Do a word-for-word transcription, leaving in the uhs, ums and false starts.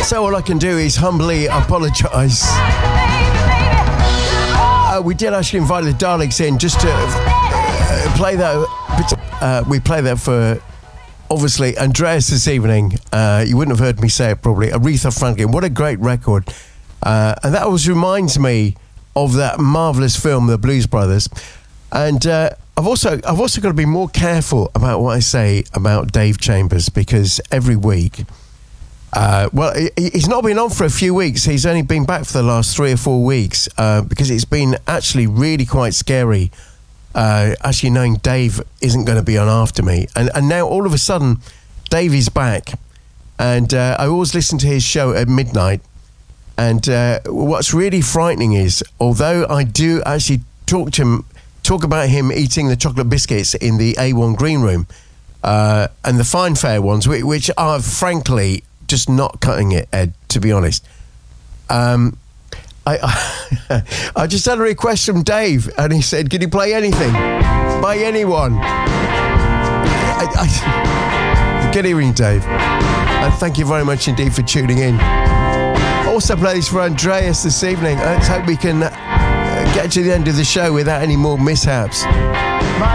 So all I can do is humbly apologise. Uh, we did actually invite the Daleks in just to uh, play that. Uh, we play that for, obviously, Andreas this evening. Uh, you wouldn't have heard me say it probably. Aretha Franklin. What a great record. Uh, and that always reminds me of that marvellous film, The Blues Brothers. And uh, I've also I've also got to be more careful about what I say about Dave Chambers, because every week... Uh, well, he's not been on for a few weeks. He's only been back for the last three or four weeks uh, because it's been actually really quite scary. Uh, actually knowing Dave isn't going to be on after me. And, and now all of a sudden, Dave is back. And uh, I always listen to his show at midnight. And uh, what's really frightening is, although I do actually talk to him, talk about him eating the chocolate biscuits in the A one green room, uh, and the fine fair ones, which, which are frankly... just not cutting it, Ed, to be honest. Um, I, I I just had a request from Dave, and he said, can you play anything by anyone? I, I, good evening, Dave. And thank you very much indeed for tuning in. Also plays for Andreas this evening. Let's hope we can uh, get to the end of the show without any more mishaps. My